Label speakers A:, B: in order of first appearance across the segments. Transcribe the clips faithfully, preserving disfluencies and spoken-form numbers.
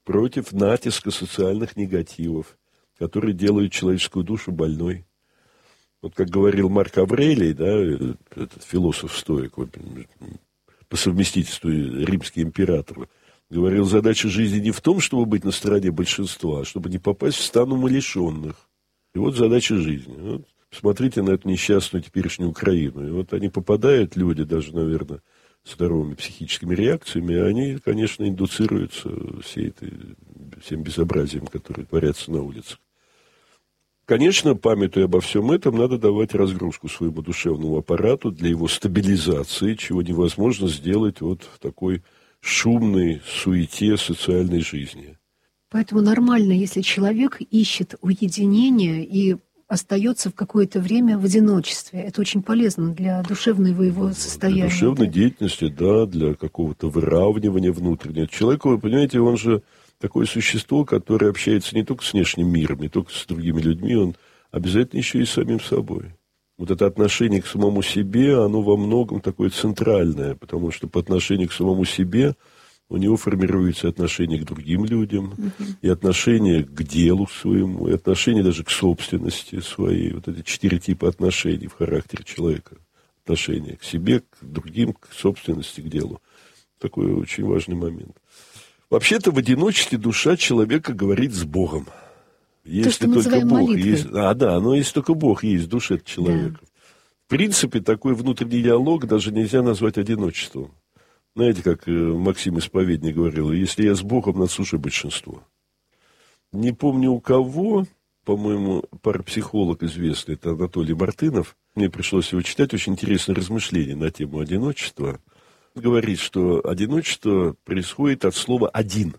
A: против натиска социальных негативов, которые делают человеческую душу больной. Вот как говорил Марк Аврелий, да, этот философ-стоик, по совместительству римский император, говорил, задача жизни не в том, чтобы быть на стороне большинства, а чтобы не попасть в стан умалишенных. И вот задача жизни. Вот смотрите на эту несчастную теперешнюю Украину. И вот они попадают, люди, даже, наверное, с здоровыми психическими реакциями, они, конечно, индуцируются всей этой, всем безобразием, которое творятся на улицах. Конечно, памятуя обо всем этом, надо давать разгрузку своему душевному аппарату для его стабилизации, чего невозможно сделать вот в такой шумной суете социальной жизни.
B: Поэтому нормально, если человек ищет уединения и остается в какое-то время в одиночестве. Это очень полезно для душевного его состояния.
A: Для душевной
B: да?
A: деятельности, да, для какого-то выравнивания внутреннего. Человек, вы понимаете, он же такое существо, которое общается не только с внешним миром, не только с другими людьми, он обязательно еще и с самим собой. Вот это отношение к самому себе, оно во многом такое центральное, потому что по отношению к самому себе у него формируется отношение к другим людям, uh-huh. и отношение к делу своему, и отношение даже к собственности своей. Вот эти четыре типа отношений в характере человека. Отношение к себе, к другим, к собственности, к делу. Такой очень важный момент. Вообще-то в одиночестве душа человека говорит с Богом. Если только Бог есть. А, да, но если только Бог есть в душе человека. Да. В принципе, такой внутренний диалог даже нельзя назвать одиночеством. Знаете, как Максим Исповедник говорил, если я с Богом, над сушей большинство. Не помню у кого, по-моему, парапсихолог известный, это Анатолий Мартынов, мне пришлось его читать, очень интересное размышление на тему одиночества. Говорит, что одиночество происходит от слова «один»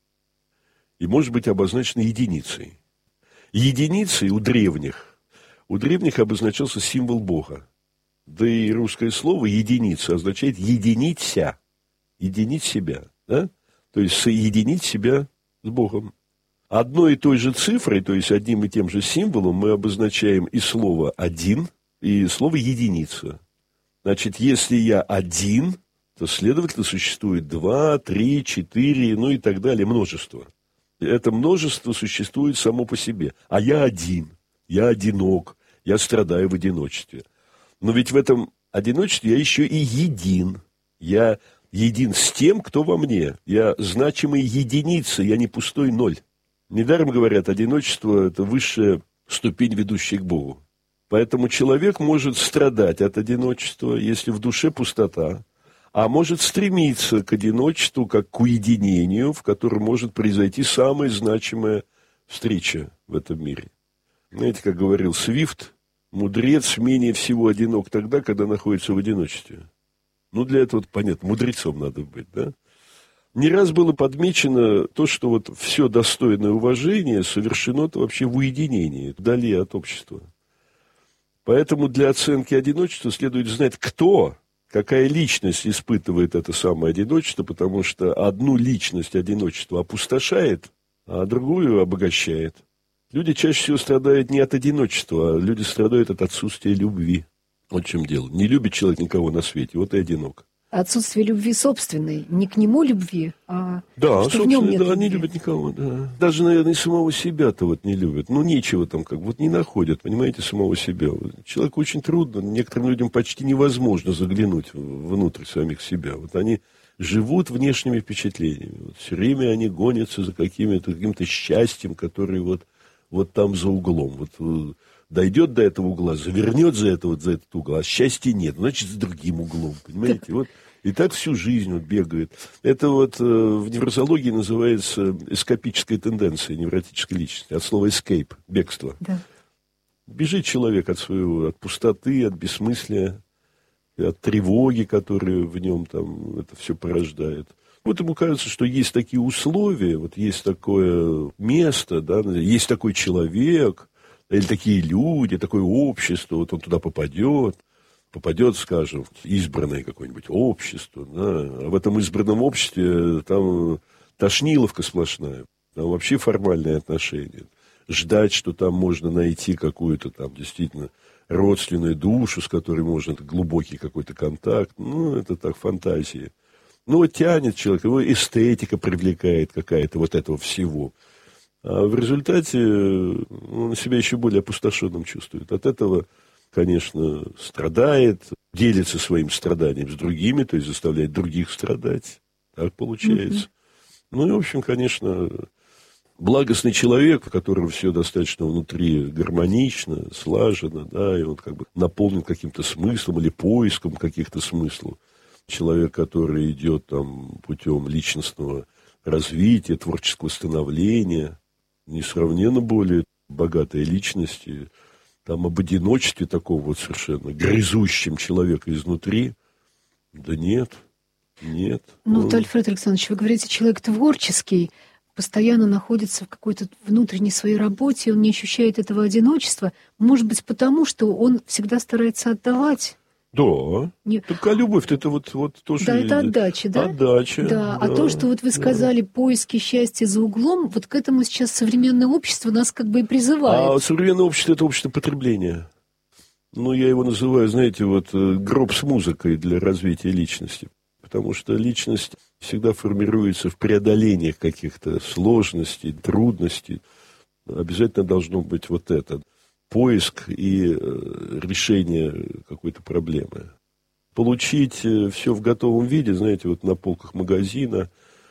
A: и может быть обозначено единицей. Единицей у древних, у древних обозначался символ Бога. Да и русское слово «единица» означает «единиться», единить себя, да? То есть соединить себя с Богом. Одной и той же цифрой, то есть одним и тем же символом мы обозначаем и слово «один», и слово «единица». Значит, если я один, то, следовательно, существует два, три, четыре, ну и так далее, множество. Это множество существует само по себе. А я один, я одинок, я страдаю в одиночестве. Но ведь в этом одиночестве я еще и един. Я един с тем, кто во мне. Я значимая единица, я не пустой ноль. Недаром говорят, одиночество – это высшая ступень, ведущая к Богу. Поэтому человек может страдать от одиночества, если в душе пустота, а может стремиться к одиночеству, как к уединению, в котором может произойти самая значимая встреча в этом мире. Знаете, как говорил Свифт, мудрец менее всего одинок тогда, когда находится в одиночестве. Ну, для этого, понятно, мудрецом надо быть, да? Не раз было подмечено то, что вот все достойное уважения совершено-то вообще в уединении, вдали от общества. Поэтому для оценки одиночества следует знать, кто, какая личность испытывает это самое одиночество, потому что одну личность одиночества опустошает, а другую обогащает. Люди чаще всего страдают не от одиночества, а люди страдают от отсутствия любви. Вот в чем дело. Не любит человек никого на свете, вот и одинок.
B: Отсутствие любви собственной, не к нему любви, а
A: да,
B: что в нем нет
A: да,
B: любви.
A: Не любят никого, да. Даже, наверное, и самого себя-то вот не любят. Ну, нечего там как, вот не находят, понимаете, самого себя. Человеку очень трудно, некоторым людям почти невозможно заглянуть внутрь самих себя. Вот они живут внешними впечатлениями. Вот все время они гонятся за какими-то, каким-то счастьем, которое вот, вот там за углом. Вот дойдет до этого угла, завернет за, это, вот, за этот угол, а счастья нет, значит, за другим углом, понимаете? Вот. И так всю жизнь вот бегает. Это вот э, в неврозологии называется эскапическая тенденция невротической личности, от слова escape, бегство.
B: Да.
A: Бежит человек от своего, от пустоты, от бессмыслия, от тревоги, которая в нем там это все порождает. Вот ему кажется, что есть такие условия, вот есть такое место, да, есть такой человек, или такие люди, такое общество, вот он туда попадет, попадет, скажем, в избранное какое-нибудь общество, да, а в этом избранном обществе там тошниловка сплошная, там вообще формальные отношения. Ждать, что там можно найти какую-то там действительно родственную душу, с которой можно глубокий какой-то контакт, ну, это так, фантазии. Ну, вот тянет человек, его эстетика привлекает какая-то вот этого всего. А в результате он себя еще более опустошенным чувствует. От этого, конечно, страдает, делится своим страданием с другими, то есть заставляет других страдать. Так получается. Mm-hmm. Ну и, в общем, конечно, благостный человек, у которого все достаточно внутри гармонично, слажено, да, и он как бы наполнен каким-то смыслом или поиском каких-то смыслов. Человек, который идет там путем личностного развития, творческого становления, несравненно более богатая личность, и там об одиночестве такого вот совершенно грызущем человека изнутри, да нет, нет.
B: Ну,
A: он...
B: вот, Альфред Александрович, вы говорите, человек творческий, постоянно находится в какой-то внутренней своей работе, он не ощущает этого одиночества, может быть, потому что он всегда старается отдавать.
A: Да.
B: Не...
A: Так а любовь-то это вот, вот тоже...
B: Да, это отдача, да?
A: Отдача.
B: Да.
A: Да.
B: А то, что вот вы сказали, да. Поиски счастья за углом, вот к этому сейчас современное общество нас как бы и призывает.
A: А современное общество – это общество потребления. Ну, я его называю, знаете, вот гроб с музыкой для развития личности. Потому что личность всегда формируется в преодолениях каких-то сложностей, трудностей. Обязательно должно быть вот это. Поиск и решение какой-то проблемы. Получить все в готовом виде, знаете, вот на полках магазина,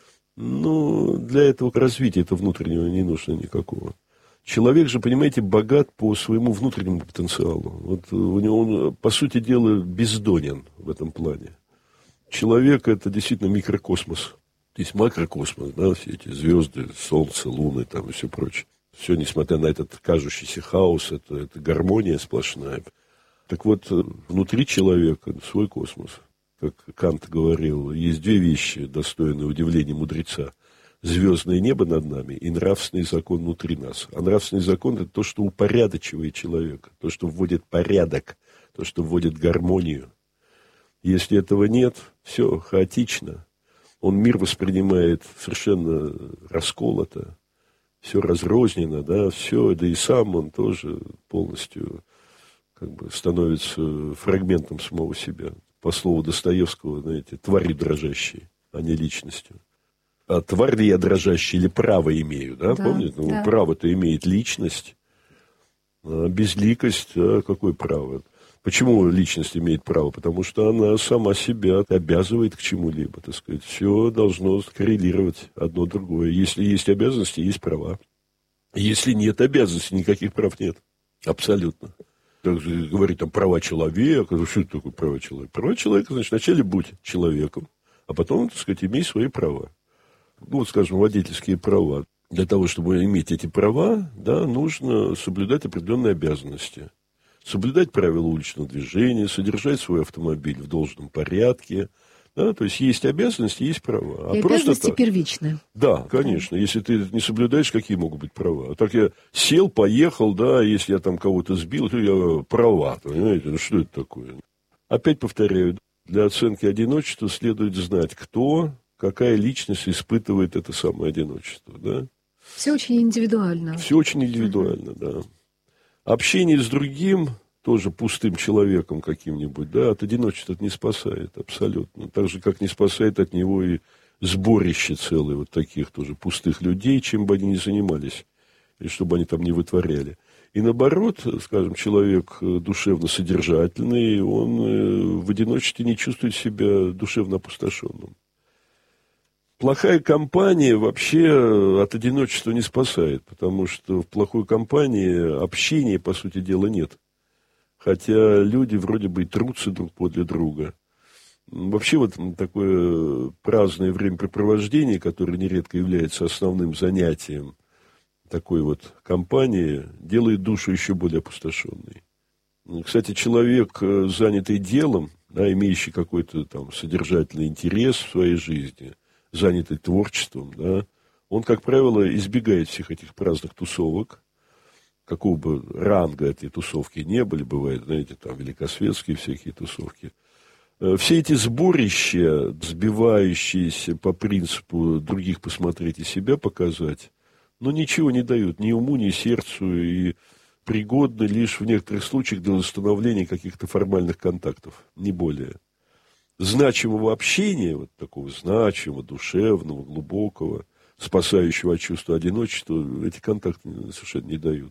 A: ну, для этого развития этого внутреннего не нужно никакого. Человек же, понимаете, богат по своему внутреннему потенциалу. Вот у него он, по сути дела, бездонен в этом плане. Человек – это действительно микрокосмос. Есть макрокосмос, да, все эти звезды, солнце, луны там и все прочее. Все, несмотря на этот кажущийся хаос, это, это гармония сплошная. Так вот, внутри человека свой космос. Как Кант говорил, есть две вещи, достойные удивления мудреца. Звездное небо над нами и нравственный закон внутри нас. А нравственный закон – это то, что упорядочивает человека, то, что вводит порядок, то, что вводит гармонию. Если этого нет, все хаотично. Он мир воспринимает совершенно расколото. Все разрознено, да, все, да и сам он тоже полностью как бы становится фрагментом самого себя. По слову Достоевского, знаете, тварью дрожащей, а не личностью. А тварь ли я дрожащая или право имею, да, да помните? Ну, да. Право-то имеет личность, а безликость, а какое право? Почему личность имеет право? Потому что она сама себя обязывает к чему-либо, так сказать. Все должно коррелировать одно другое. Если есть обязанности, есть права. Если нет обязанностей, никаких прав нет. Абсолютно. Так же говорить там права человека. Что это такое права человека? Права человека, значит, вначале будь человеком, а потом, так сказать, имей свои права. Ну, вот, скажем, водительские права. Для того, чтобы иметь эти права, да, нужно соблюдать определенные обязанности. Соблюдать правила уличного движения, содержать свой автомобиль в должном порядке. Да, то есть есть обязанности, есть права.
B: И
A: а
B: обязанности
A: просто
B: первичные.
A: Да, конечно. Если ты это не соблюдаешь, какие могут быть права? А так я сел, поехал, да, если я там кого-то сбил, то я права. Понимаете, ну что это такое? Опять повторяю, для оценки одиночества следует знать, кто, какая личность испытывает это самое одиночество. Да?
B: Все очень индивидуально.
A: Все очень индивидуально, uh-huh. да. Общение с другим, тоже пустым человеком каким-нибудь, да, от одиночества это не спасает абсолютно. Так же, как не спасает от него и сборище целое вот таких тоже пустых людей, чем бы они ни занимались, и чтобы они там не вытворяли. И наоборот, скажем, человек душевно содержательный, он в одиночестве не чувствует себя душевно опустошенным. Плохая компания вообще от одиночества не спасает, потому что в плохой компании общения, по сути дела, нет. Хотя люди вроде бы и трутся друг подле друга. Вообще вот такое праздное времяпрепровождение, которое нередко является основным занятием такой вот компании, делает душу еще более опустошенной. Кстати, человек, занятый делом, да, имеющий какой-то там содержательный интерес в своей жизни, занятый творчеством, да, он, как правило, избегает всех этих праздных тусовок, какого бы ранга эти тусовки не были, бывают, знаете, там великосветские всякие тусовки. Все эти сборища, сбивающиеся по принципу других посмотреть и себя показать, но ничего не дают ни уму, ни сердцу, и пригодны лишь в некоторых случаях для установления каких-то формальных контактов, не более. значимого общения, вот такого значимого, душевного, глубокого, спасающего от чувства одиночества, эти контакты совершенно не дают.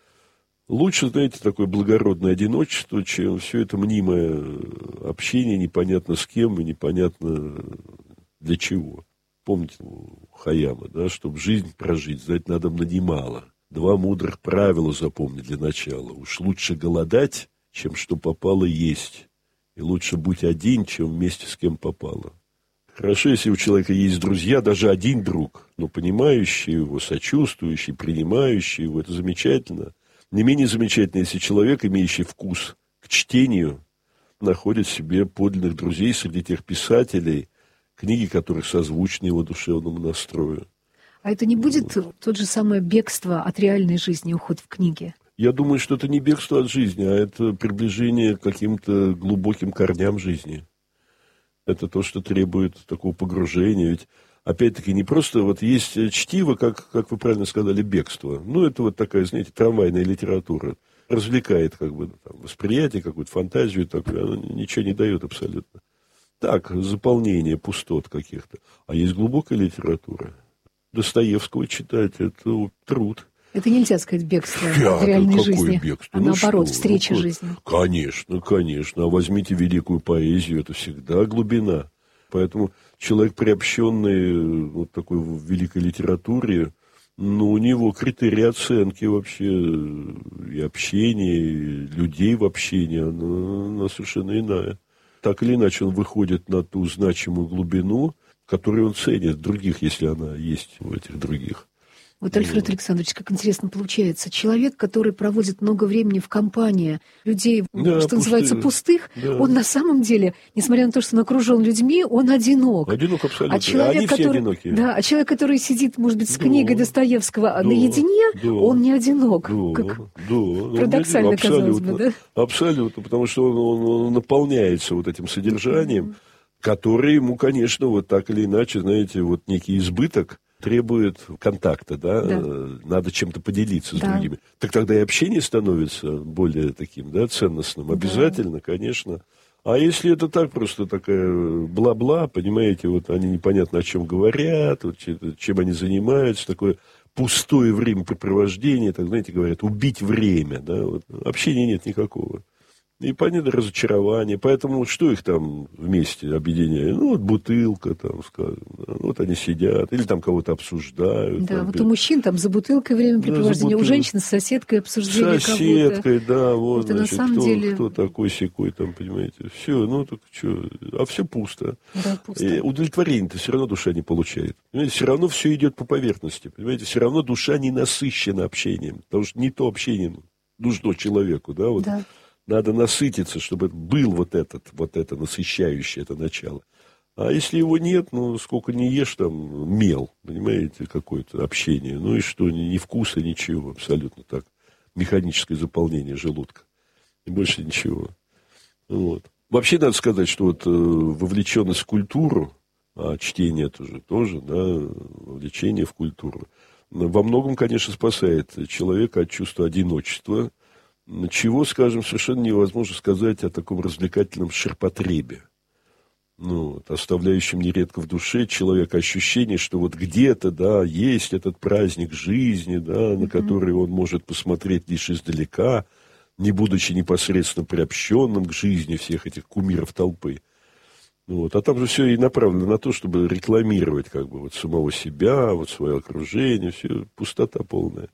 A: Лучше, знаете, такое благородное одиночество, чем все это мнимое общение непонятно с кем и непонятно для чего. Помните у Хаяма, да, чтобы жизнь прожить, знать надо немало. Два мудрых правила запомни для начала. Уж лучше голодать, чем что попало есть. И лучше быть один, чем вместе с кем попало. Хорошо, если у человека есть друзья, даже один друг, но понимающий его, сочувствующий, принимающий его, это замечательно. Не менее замечательно, если человек, имеющий вкус к чтению, находит себе подлинных друзей среди тех писателей, книги которых созвучны его душевному настрою.
B: А это не будет вот. Тот же самое бегство от реальной жизни, уход в книги? Я
A: думаю, что это не бегство от жизни, а это приближение к каким-то глубоким корням жизни. Это то, что требует такого погружения. Ведь, опять-таки, не просто вот есть чтиво, как, как вы правильно сказали, бегство. Ну, это вот такая, знаете, трамвайная литература. Развлекает как бы там, восприятие, какую-то фантазию такую, она ничего не дает абсолютно. Так, заполнение пустот каких-то. А есть глубокая литература. Достоевского читать – это труд.
B: Это нельзя сказать бегство в реальной
A: какое
B: жизни,
A: бегство?
B: а
A: ну
B: наоборот,
A: что?
B: встреча
A: ну,
B: жизни.
A: Конечно, конечно. А возьмите великую поэзию, это всегда глубина. Поэтому человек, приобщенный вот такой великой литературе, ну, у него критерии оценки вообще и общения, и людей в общении, она, она совершенно иная. Так или иначе он выходит на ту значимую глубину, которую он ценит в других, если она есть в этих других.
B: Вот, Альфред Александрович, как интересно получается. Человек, который проводит много времени в компании людей, да, что пустые. называется, пустых, да. Он на самом деле, несмотря на то, что он окружен людьми, он одинок.
A: Одинок абсолютно.
B: А человек,
A: Они
B: который,
A: все одинокие.
B: Да, а человек, который сидит, может быть, с
A: да.
B: книгой Достоевского да. наедине, да. он не одинок.
A: Да.
B: Как
A: да.
B: парадоксально, казалось бы, да?
A: Абсолютно, потому что он, он, он наполняется вот этим содержанием, mm-hmm. который ему, конечно, вот так или иначе, знаете, вот некий избыток требует контакта, да? Да. Надо чем-то поделиться с да. другими. Так тогда и общение становится более таким, да, ценностным. Обязательно, да. конечно. А если это так, просто такая бла-бла, понимаете, вот они непонятно о чем говорят, вот, чем они занимаются, такое пустое времяпрепровождение, так, знаете, говорят, убить время, да, вот, общения нет никакого. И понятно, разочарование. Поэтому что их там вместе объединяет? Ну, вот бутылка, там, скажем. Да, вот они сидят. Или там кого-то обсуждают.
B: Да,
A: там,
B: вот у мужчин там за бутылкой времяпрепровождение, да, у женщин с соседкой обсуждение
A: кого-то. С соседкой, да, вот,
B: это
A: значит,
B: на самом
A: кто,
B: деле...
A: кто такой секой, там, понимаете. Все, ну, так что, а все пусто.
B: Да, пусто.
A: И удовлетворение-то все равно душа не получает. Понимаете, все равно все идет по поверхности. Понимаете, все равно душа не насыщена общением. Потому что не то общение нужно человеку, да, вот. Да. Надо насытиться, чтобы был вот этот, вот это насыщающее, это начало. А если его нет, ну, сколько не ешь, там, мел, понимаете, какое-то общение. Ну, и что, ни, ни вкуса, ничего, абсолютно так. Механическое заполнение желудка. И больше ничего. Вот. Вообще, надо сказать, что вот э, вовлеченность в культуру, а чтение тоже, тоже, да, вовлечение в культуру, во многом, конечно, спасает человека от чувства одиночества, чего, скажем, совершенно невозможно сказать о таком развлекательном ширпотребе, ну, оставляющем нередко в душе человека ощущение, что вот где-то, да, есть этот праздник жизни, да, mm-hmm. на который он может посмотреть лишь издалека, не будучи непосредственно приобщенным к жизни всех этих кумиров толпы. Вот. А там же все и направлено на то, чтобы рекламировать как бы вот самого себя, вот свое окружение, все пустота полная.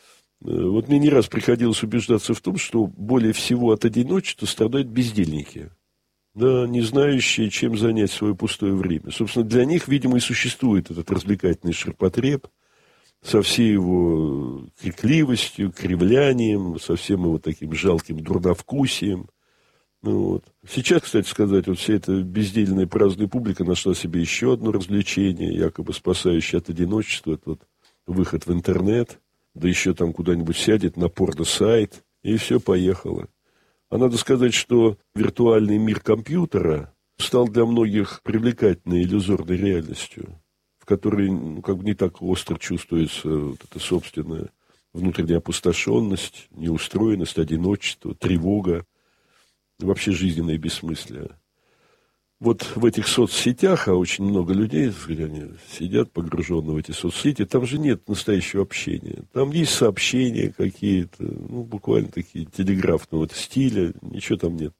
A: Вот мне не раз приходилось убеждаться в том, что более всего от одиночества страдают бездельники, да, не знающие, чем занять свое пустое время. Собственно, для них, видимо, и существует этот развлекательный ширпотреб со всей его крикливостью, кривлянием, со всем его таким жалким дурновкусием. Ну, вот. Сейчас, кстати сказать, вот вся эта бездельная праздная публика нашла себе еще одно развлечение, якобы спасающее от одиночества. Это вот выход в интернет. Да еще там куда-нибудь сядет на порно-сайт, и все, поехало. А надо сказать, что виртуальный мир компьютера стал для многих привлекательной иллюзорной реальностью, в которой, ну, как бы не так остро чувствуется вот эта собственная внутренняя опустошенность, неустроенность, одиночество, тревога, вообще жизненное бессмыслие. вот в этих соцсетях, а очень много людей, они сидят погруженные в эти соцсети, там же нет настоящего общения. Там есть сообщения какие-то, ну, буквально такие телеграфного стиля, ничего там нет.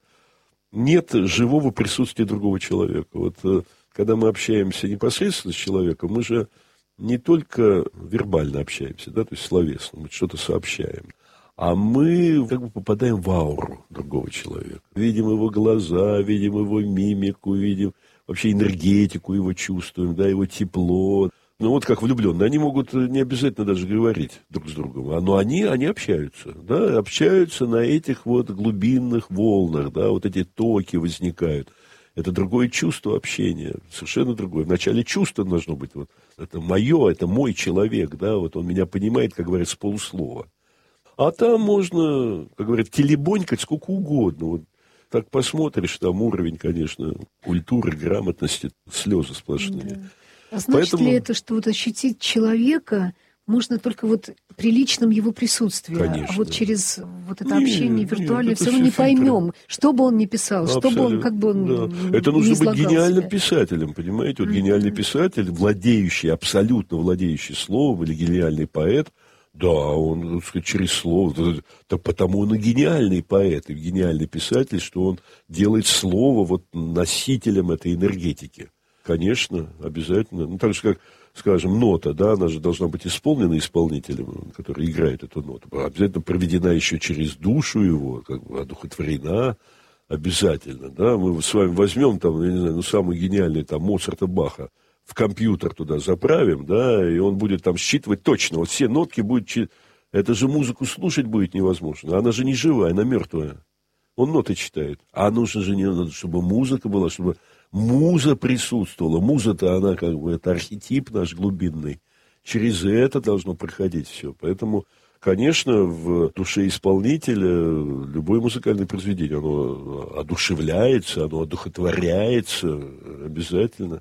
A: Нет живого присутствия другого человека. Вот когда мы общаемся непосредственно с человеком, мы же не только вербально общаемся, да, то есть словесно, мы что-то сообщаем, а мы как бы попадаем в ауру другого человека. Видим его глаза, видим его мимику, видим вообще энергетику его чувствуем, да, его тепло. Ну, вот как влюбленные. Они могут не обязательно даже говорить друг с другом, но они, они общаются, да, общаются на этих вот глубинных волнах, да, вот эти токи возникают. Это другое чувство общения, совершенно другое. Вначале чувство должно быть, вот, это мое, это мой человек, да, вот он меня понимает, как говорят, с полуслова. А там можно, как говорят, телебонькать сколько угодно. Вот так посмотришь, там уровень, конечно, культуры, грамотности, слезы сплошные.
B: Да. А значит Поэтому... ли это, что вот ощутить человека можно только вот при личном его присутствии?
A: Конечно.
B: А вот через вот это общение виртуальное все равно не поймем, что бы он ни писал,
A: Абсолютно.
B: Что бы он, как бы он
A: да. Это нужно быть гениальным
B: себя.
A: писателем, понимаете? Вот mm-hmm. гениальный писатель, владеющий, абсолютно владеющий словом, или гениальный поэт, да, он, так сказать, через слово, да, потому он и гениальный поэт, и гениальный писатель, что он делает слово вот носителем этой энергетики. Конечно, обязательно. Ну, так же, как, скажем, нота, да, она же должна быть исполнена исполнителем, который играет эту ноту. Обязательно проведена еще через душу его, как бы одухотворена. Обязательно, да. Мы с вами возьмем там, я не знаю, ну, самый гениальный там Моцарта, Баха, в компьютер туда заправим, да, и он будет там считывать точно, вот все нотки будет считывать. Это же музыку слушать будет невозможно. Она же не живая, она мертвая. Он ноты читает. А нужно же, не надо, чтобы музыка была, чтобы муза присутствовала. Муза-то, она как бы, это архетип наш глубинный. Через это должно проходить все. Поэтому, конечно, в душе исполнителя любое музыкальное произведение, оно одушевляется, оно одухотворяется обязательно.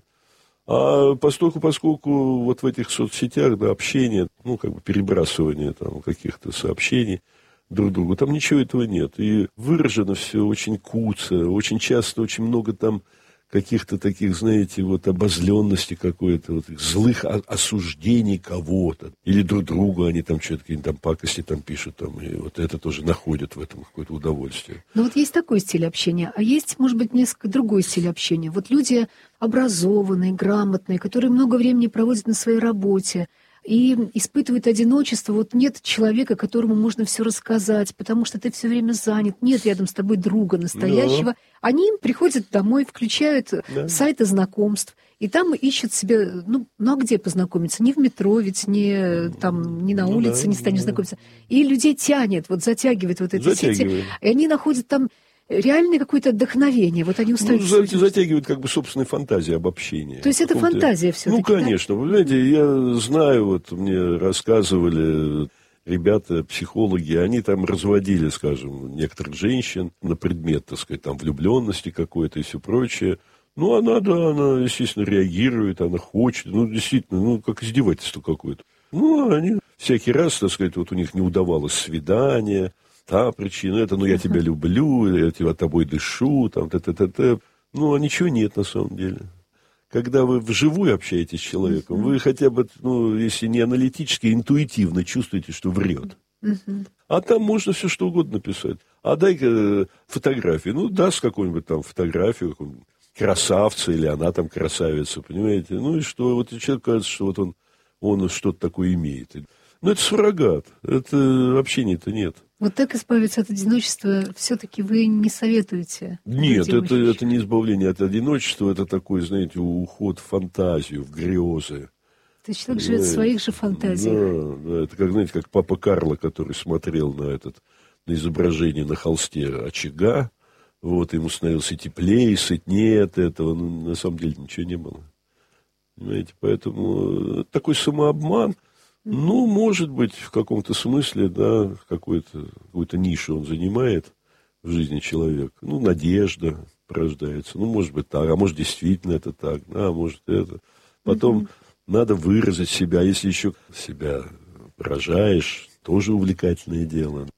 A: А поскольку, поскольку вот в этих соцсетях, да, общение, ну, как бы перебрасывание там каких-то сообщений друг другу, там ничего этого нет. И выражено все очень куцо, очень часто, очень много там каких-то таких, знаете, вот обозленности какой-то, вот, злых осуждений кого-то. Или друг другу они там что-то, какие-то там пакости там пишут, там, и вот это тоже находят в этом какое-то удовольствие.
B: Ну вот есть такой стиль общения, а есть, может быть, несколько другой стиль общения. Вот люди образованные, грамотные, которые много времени проводят на своей работе, и испытывают одиночество. Вот нет человека, которому можно все рассказать, потому что ты все время занят, нет рядом с тобой друга настоящего. Да. Они приходят домой, включают да. сайты знакомств, и там ищут себе, ну, ну а где познакомиться? Не в метро, ведь не, там, не на улице, ну, да, не станешь да. знакомиться. И людей тянет, вот затягивает вот эти сети, и они находят там реальное какое-то вдохновение. Вот они устают.
A: Ну, затягивают как бы собственной фантазии об общении.
B: То есть это фантазия все-таки?
A: Ну, конечно. Да? Вы знаете, я знаю, вот мне рассказывали ребята, психологи, они там разводили, скажем, некоторых женщин на предмет, так сказать, там влюбленности какой-то и все прочее. Ну, она, да, она, естественно, реагирует, она хочет. Ну, действительно, ну, как издевательство какое-то. Ну, они всякий раз, так сказать, вот у них не удавалось свидание. Та причина, это, ну, я тебя люблю, я тебя тобой дышу, там, т-т-т-т. Ну, а ничего нет на самом деле. Когда вы вживую общаетесь с человеком, uh-huh. вы хотя бы, ну, если не аналитически, интуитивно чувствуете, что врет. Uh-huh. А там можно все что угодно написать. А дай-ка фотографию. Ну, даст какую-нибудь там фотографию, какую-нибудь красавца, или она там красавица, понимаете? Ну, и что? Вот человек кажется, что вот он, он что-то такое имеет. Ну, это суррогат. Это общения-то нет.
B: Вот так избавиться от одиночества все-таки вы не советуете?
A: Нет, это, это не избавление от одиночества, это такой, знаете, уход в фантазию, в грезы.
B: То есть человек живет в своих же фантазиях.
A: Да, да, это как, знаете, как папа Карло, который смотрел на этот, на изображение на холсте очага, вот, ему становился теплее, сытнее от этого, но на самом деле ничего не было. Понимаете, поэтому такой самообман. Ну, может быть, в каком-то смысле, да, какую-то, какую-то нишу он занимает в жизни человека. Ну, надежда порождается. Ну, может быть, так, а может, действительно это так, да, а может, это. Потом mm-hmm. надо выразить себя. Если еще себя выражаешь, тоже увлекательное дело.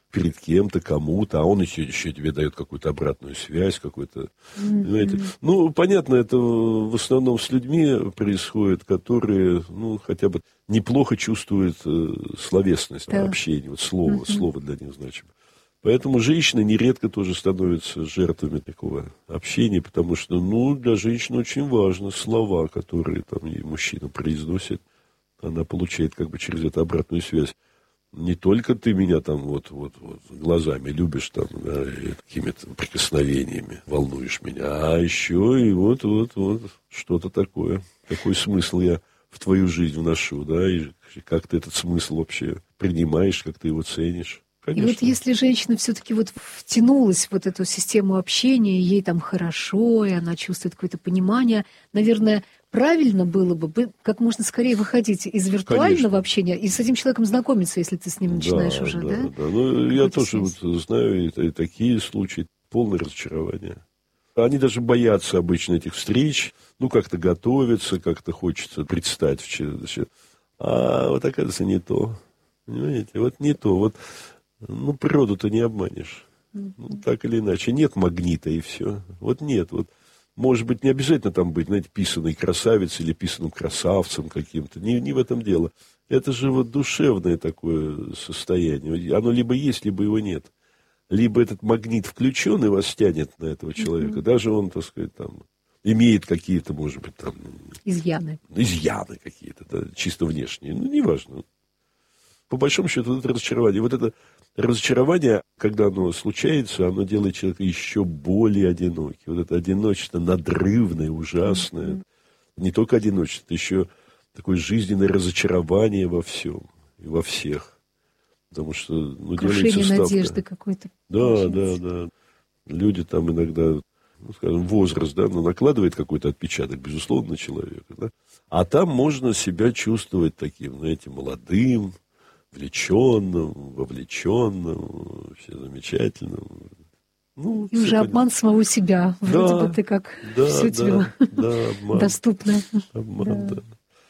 A: перед кем-то, кому-то, а он еще, еще тебе дает какую-то обратную связь, какой-то, mm-hmm. понимаете. Ну, понятно, это в основном с людьми происходит, которые, ну, хотя бы неплохо чувствуют э, словесность, yeah. общение, вот слово, mm-hmm. слово для них значимо. Поэтому женщины нередко тоже становятся жертвами такого общения, потому что, ну, для женщины очень важно слова, которые там и мужчина произносит, она получает как бы через это обратную связь. Не только ты меня там вот, вот, вот глазами любишь, там, да, какими-то прикосновениями волнуешь меня, а еще и вот, вот, вот что-то такое. Какой смысл я в твою жизнь вношу, да, и как ты этот смысл вообще принимаешь, как ты его ценишь. Конечно.
B: И вот если женщина все-таки вот втянулась в вот эту систему общения, ей там хорошо, и она чувствует какое-то понимание, наверное, правильно было бы как можно скорее выходить из виртуального Конечно. общения и с этим человеком знакомиться, если ты с ним начинаешь
A: да,
B: уже,
A: да?
B: да?
A: Да, ну, я тоже вот знаю и, и такие случаи, полное разочарование. Они даже боятся обычно этих встреч, ну, как-то готовятся, как-то хочется предстать. В... А вот, оказывается, не то. Понимаете, вот не то. Вот, ну, природу-то не обманешь. Ну, так или иначе. Нет магнита, и все. Вот нет, вот. Может быть, не обязательно там быть, знаете, писаной красавицей или писаным красавцем каким-то. Не, не в этом дело. Это же вот душевное такое состояние. Оно либо есть, либо его нет. Либо этот магнит включен и вас тянет на этого человека. Mm-hmm. Даже он, так сказать, там, имеет какие-то, может быть, там...
B: Изъяны.
A: Изъяны какие-то, да, чисто внешние. Ну, неважно. По большому счету, вот это разочарование. Вот это разочарование, когда оно случается, оно делает человека еще более одиноким. Вот это одиночество надрывное, ужасное. Mm-hmm. Не только одиночество, это еще такое жизненное разочарование во всем и во всех. Потому что, ну, делается ставка.
B: Надежды какой-то.
A: Да, да, да. Люди там иногда, ну, скажем, возраст, да, ну, накладывает какой-то отпечаток, безусловно, на человека. Да? А там можно себя чувствовать таким, знаете, молодым, влеченным, вовлеченным, вообще замечательным. Ну,
B: и уже обман понятно. Самого себя. Вроде
A: да,
B: бы ты как
A: да,
B: все
A: да,
B: тебе
A: да, обман.
B: доступно.
A: Обман, да. Да.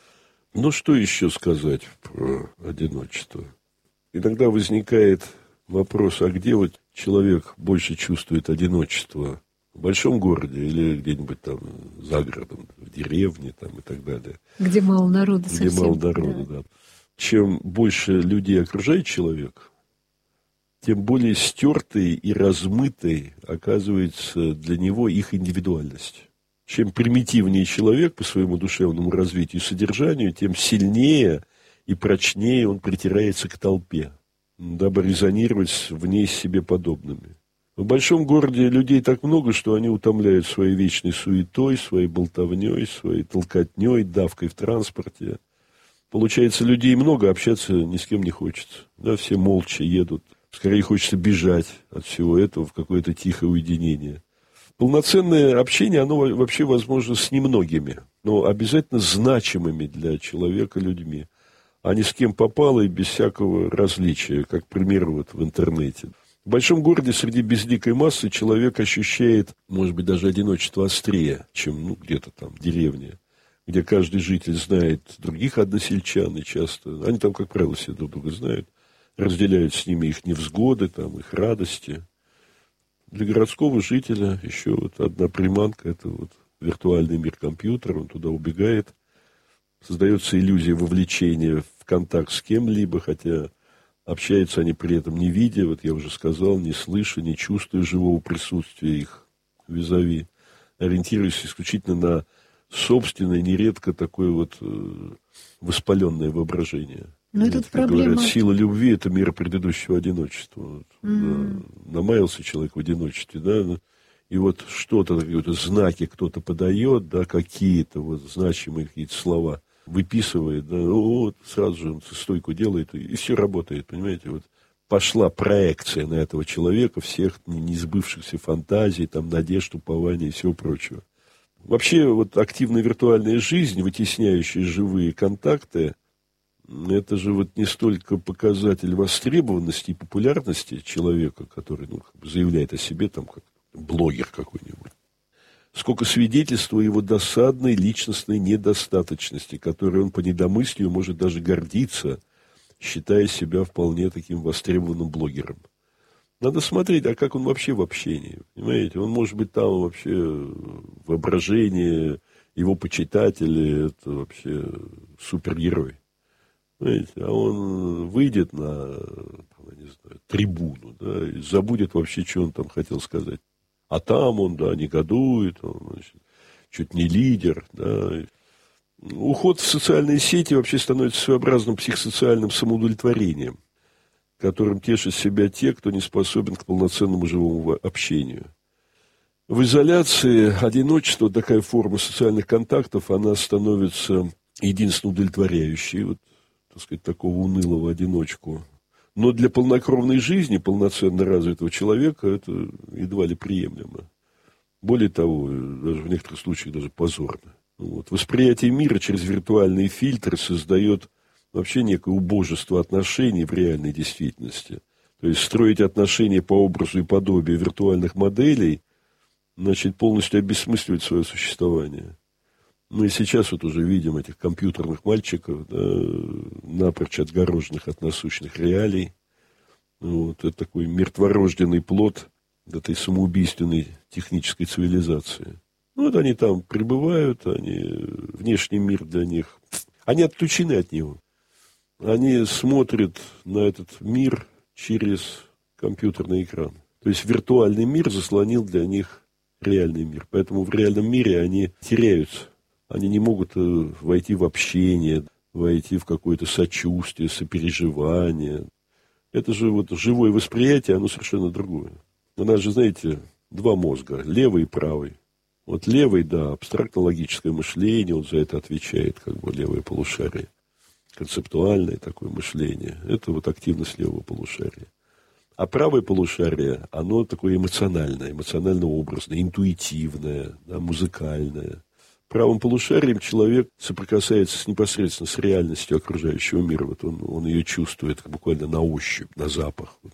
A: Ну, что еще сказать про одиночество? Иногда возникает вопрос, а где вот человек больше чувствует одиночество? В большом городе или где-нибудь там за городом, в деревне там и так далее?
B: Где мало народу совсем.
A: Где мало народу, да. да. Чем больше людей окружает человек, тем более стертой и размытой оказывается для него их индивидуальность. Чем примитивнее человек по своему душевному развитию и содержанию, тем сильнее и прочнее он притирается к толпе, дабы резонировать в ней с себе подобными. В большом городе людей так много, что они утомляют своей вечной суетой, своей болтовней, своей толкотней, давкой в транспорте. Получается, людей много, общаться ни с кем не хочется. Да, все молча едут. Скорее хочется бежать от всего этого в какое-то тихое уединение. Полноценное общение, оно вообще возможно с немногими, но обязательно значимыми для человека людьми, а не с кем попало и без всякого различия, как, к примеру, вот в интернете. В большом городе среди безликой массы человек ощущает, может быть, даже одиночество острее, чем ну, где-то там в деревне, где каждый житель знает других односельчан, и часто, они там, как правило, все друг друга знают, разделяют с ними их невзгоды, там, их радости. Для городского жителя еще вот одна приманка, это вот виртуальный мир компьютера, он туда убегает, создается иллюзия вовлечения в контакт с кем-либо, хотя общаются они при этом не видя, вот я уже сказал, не слыша, не чувствуя живого присутствия их визави, ориентируясь исключительно на собственное, нередко такое вот э, воспаленное воображение.
B: Но
A: это
B: проблема...
A: Говорят, сила любви – это мера предыдущего одиночества. Вот,
B: mm.
A: да, намаялся человек в одиночестве, да, и вот что-то, какие-то знаки кто-то подает, да, какие-то вот значимые какие-то слова выписывает, да, вот сразу же он стойку делает, и, и все работает, понимаете, вот. Пошла проекция на этого человека всех несбывшихся фантазий, там, надежд, упований и всего прочего. Вообще, вот активная виртуальная жизнь, вытесняющая живые контакты, это же вот не столько показатель востребованности и популярности человека, который ну, как бы заявляет о себе, там, как блогер какой-нибудь, сколько свидетельства его досадной личностной недостаточности, которой он по недомыслию может даже гордиться, считая себя вполне таким востребованным блогером. Надо смотреть, а как он вообще в общении, понимаете? Он может быть там вообще воображение, его почитатели, это вообще супергерой. Понимаете? А он выйдет на, я не знаю, трибуну, да, и забудет вообще, что он там хотел сказать. А там он, да, негодует, он, значит, чуть не лидер, да. Уход в социальные сети вообще становится своеобразным психосоциальным самоудовлетворением, которым тешат себя те, кто не способен к полноценному живому общению. В изоляции одиночество, такая форма социальных контактов, она становится единственно удовлетворяющей, вот, так сказать, такого унылого одиночку. Но для полнокровной жизни, полноценно развитого человека, это едва ли приемлемо. Более того, даже в некоторых случаях даже позорно. Вот. Восприятие мира через виртуальные фильтры создает вообще некое убожество отношений в реальной действительности. То есть строить отношения по образу и подобию виртуальных моделей, значит, полностью обесмысливать свое существование. Мы сейчас вот уже видим этих компьютерных мальчиков, да, напрочь отгороженных от насущных реалий. Вот. Это такой мертворожденный плод этой самоубийственной технической цивилизации. Ну, вот они там пребывают, они, внешний мир для них, они отключены от него. Они смотрят на этот мир через компьютерный экран. То есть виртуальный мир заслонил для них реальный мир. Поэтому в реальном мире они теряются. Они не могут войти в общение, войти в какое-то сочувствие, сопереживание. Это же вот живое восприятие, оно совершенно другое. У нас же, знаете, два мозга, левый и правый. Вот левый, да, абстрактно-логическое мышление, он за это отвечает, как бы левое полушарие. Концептуальное такое мышление. Это вот активность левого полушария. А правое полушарие, оно такое эмоциональное, эмоционально-образное, интуитивное, да, музыкальное. Правым полушарием человек соприкасается с, непосредственно с реальностью окружающего мира. Вот он, он ее чувствует буквально на ощупь, на запах. Вот.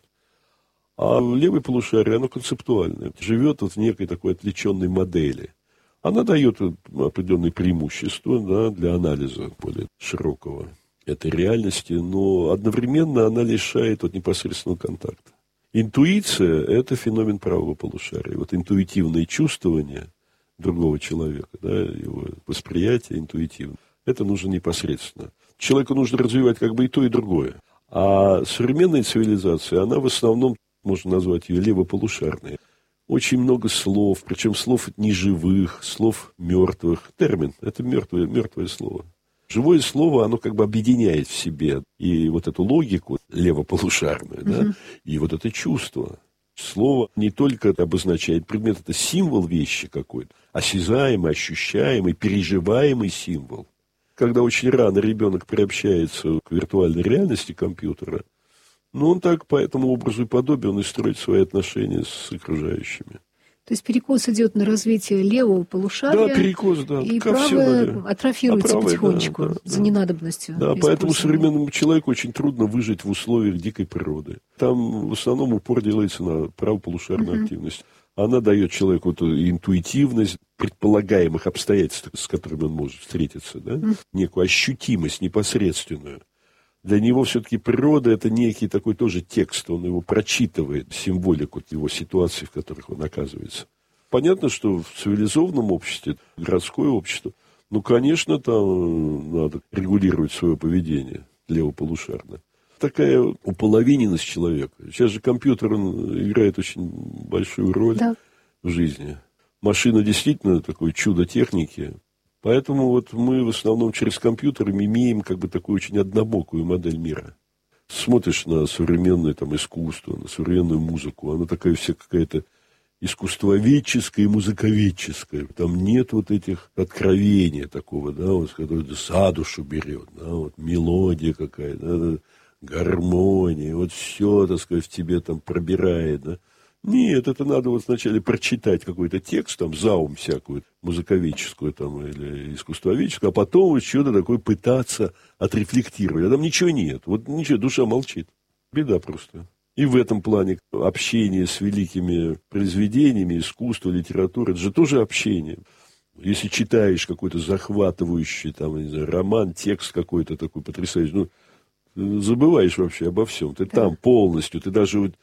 A: А левое полушарие, оно концептуальное, живет вот в некой такой отвлеченной модели. Она дает определенные преимущества, да, для анализа более широкого этой реальности, но одновременно она лишает вот непосредственного контакта. Интуиция – это феномен правого полушария. Вот интуитивное чувствование другого человека, да, его восприятие интуитивно, это нужно непосредственно. Человеку нужно развивать как бы и то, и другое. А современная цивилизация, она в основном, можно назвать ее левополушарной. Очень много слов, причем слов неживых, слов мертвых. Термин – это мертвое, мертвое слово. Живое слово, оно как бы объединяет в себе и вот эту логику левополушарную, mm-hmm. да, и вот это чувство. Слово не только обозначает предмет, это символ вещи какой-то, осязаемый, ощущаемый, переживаемый символ. Когда очень рано ребенок приобщается к виртуальной реальности компьютера, ну, он так по этому образу и подобию, он и строит свои отношения с окружающими.
B: То есть перекос идет на развитие левого полушария.
A: Да, перекос, да.
B: И правое атрофируется а правое, потихонечку да, да, за ненадобностью.
A: Да, поэтому современному человеку очень трудно выжить в условиях дикой природы. Там в основном упор делается на правополушарную uh-huh. активность. Она дает человеку эту интуитивность предполагаемых обстоятельств, с которыми он может встретиться, да? uh-huh. некую ощутимость непосредственную. Для него все-таки природа – это некий такой тоже текст, он его прочитывает, символику его ситуаций, в которых он оказывается. Понятно, что в цивилизованном обществе, городское общество, ну, конечно, там надо регулировать свое поведение левополушарное. Такая уполовиненность человека. Сейчас же компьютер он играет очень большую роль да. в жизни. Машина действительно такое чудо техники. Поэтому вот мы в основном через компьютер имеем как бы такую очень однобокую модель мира. Смотришь на современное там искусство, на современную музыку, она такая вся какая-то искусствоведческая и музыковедческая. Там нет вот этих откровений такого, да, вот, который за душу берет, да, вот мелодия какая-то, да, гармония, вот все, так сказать, в тебе там пробирает, да. Нет, это надо вот сначала прочитать какой-то текст, там, заум всякую, музыковедческую там, или искусствоведческую, а потом вот что-то такое пытаться отрефлектировать. А там ничего нет. Вот ничего, душа молчит. Беда просто. И в этом плане общение с великими произведениями, искусство, литература, это же тоже общение. Если читаешь какой-то захватывающий, там, не знаю, роман, текст какой-то такой потрясающий, ну, забываешь вообще обо всем. Ты да. там полностью, ты даже вот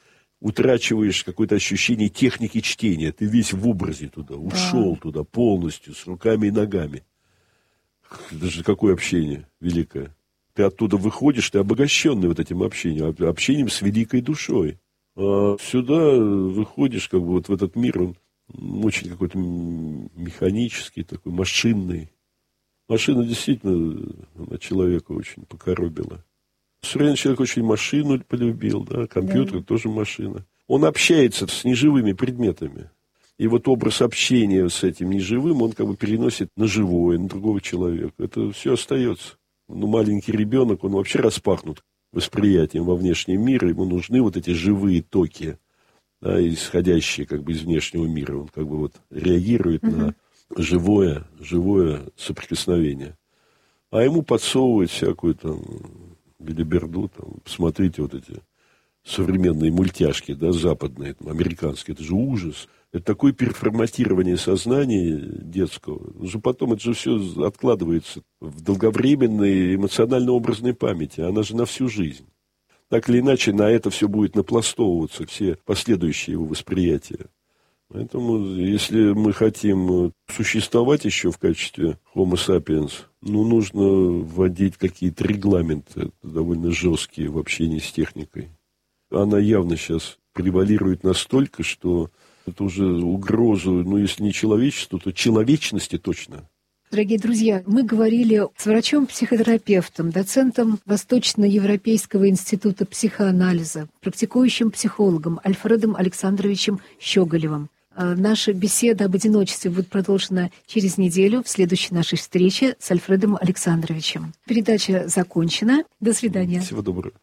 A: утрачиваешь какое-то ощущение техники чтения. Ты весь в образе туда, ушел да. туда полностью, с руками и ногами. Даже какое общение великое. Ты оттуда выходишь, ты обогащенный вот этим общением, общением с великой душой. А сюда выходишь, как бы вот в этот мир, он очень какой-то механический, такой машинный. Машина действительно она человека очень покоробила. Современный человек очень машину полюбил, да, компьютер да. тоже машина. Он общается с неживыми предметами. И вот образ общения с этим неживым он как бы переносит на живое, на другого человека. Это все остается. Ну, маленький ребенок, он вообще распахнут восприятием во внешний мир. Ему нужны вот эти живые токи, да, исходящие как бы из внешнего мира. Он как бы вот реагирует угу. на живое, живое соприкосновение. А ему подсовывают всякую там белиберду. Там, посмотрите вот эти современные мультяшки, да, западные, там, американские. Это же ужас. Это такое переформатирование сознания детского. Уже потом это же все откладывается в долговременной эмоционально-образной памяти. Она же на всю жизнь. Так или иначе, на это все будет напластовываться, все последующие его восприятия. Поэтому, если мы хотим существовать еще в качестве Homo sapiens, ну, нужно вводить какие-то регламенты довольно жесткие в общении с техникой. Она явно сейчас превалирует настолько, что это уже угрозу, ну, если не человечеству, то человечности точно.
B: Дорогие друзья, мы говорили с врачом-психотерапевтом, доцентом Восточноевропейского института психоанализа, практикующим психологом Альфредом Александровичем Щеголевым. Наша беседа об одиночестве будет продолжена через неделю в следующей нашей встрече с Альфредом Александровичем. Передача закончена. До свидания.
A: Всего доброго.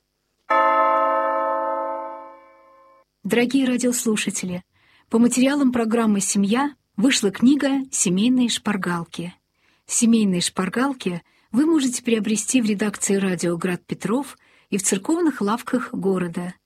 B: Дорогие радиослушатели, по материалам программы «Семья» вышла книга «Семейные шпаргалки». «Семейные шпаргалки» вы можете приобрести в редакции радио «Град Петров» и в церковных лавках города.